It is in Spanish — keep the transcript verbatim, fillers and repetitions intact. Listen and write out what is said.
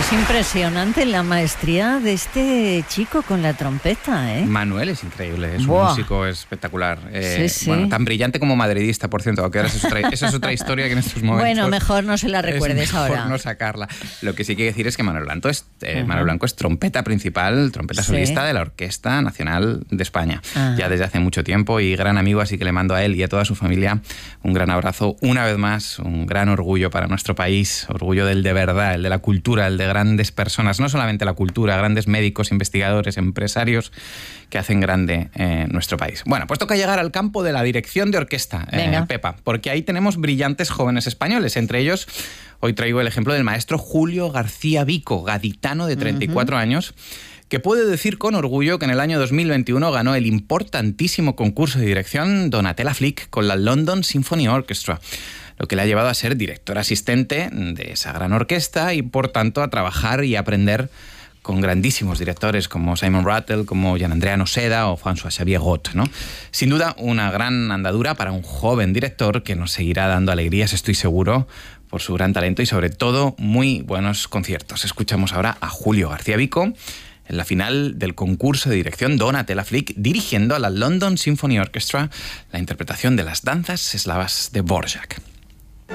Es impresionante la maestría de este chico con la trompeta, ¿eh? Manuel es increíble, es Buah. un músico espectacular. Eh, Sí, sí. Bueno, tan brillante como madridista, por cierto, aunque ahora esa es otra, esa es otra historia que en estos momentos... Bueno, mejor no se la recuerdes es mejor ahora. no sacarla. Lo que sí quiero decir es que Manuel Blanco es, eh, Ajá. Manuel Blanco es trompeta principal, trompeta Sí. solista de la Orquesta Nacional de España. Ajá. Ya desde hace mucho tiempo y gran amigo, así que le mando a él y a toda su familia un gran abrazo. Una vez más, un gran orgullo para nuestro país, orgullo del de verdad, el de la cultura, el de grandes personas, no solamente la cultura, grandes médicos, investigadores, empresarios que hacen grande eh, nuestro país. Bueno, pues toca llegar al campo de la dirección de orquesta, eh, Pepa, porque ahí tenemos brillantes jóvenes españoles, entre ellos hoy traigo el ejemplo del maestro Julio García Vico, gaditano de treinta y cuatro uh-huh. años, que puede decir con orgullo que en el año dos mil veintiuno ganó el importantísimo concurso de dirección Donatella Flick con la London Symphony Orchestra, lo que le ha llevado a ser director asistente de esa gran orquesta y, por tanto, a trabajar y aprender con grandísimos directores como Simon Rattle, como Gianandrea Noseda o François-Xavier Gott, ¿no? Sin duda, una gran andadura para un joven director que nos seguirá dando alegrías, estoy seguro, por su gran talento y, sobre todo, muy buenos conciertos. Escuchamos ahora a Julio García Vico en la final del concurso de dirección Donatella Flick, dirigiendo a la London Symphony Orchestra la interpretación de las danzas eslavas de Dvorak.